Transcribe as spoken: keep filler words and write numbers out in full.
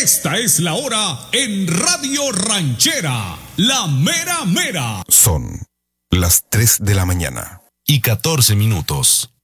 Esta es la hora en Radio Ranchera, la mera mera. Son las tres de la mañana y catorce minutos.